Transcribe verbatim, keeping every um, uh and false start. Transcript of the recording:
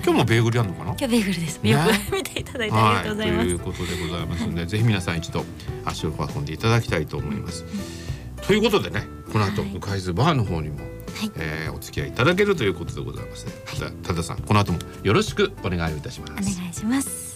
今日もベーグルやるのかな。 今日ベーグルです。よく見ていただいてありがとうございます。 はい、ということでございますのでぜひ皆さん一度足を運んでいただきたいと思います。うん、ということでね、この後向かいずバーの方にも、はい、えー、お付き合いいただけるということでございます、ね。はい、多田さん、この後もよろしくお願いいたします。 お願いします。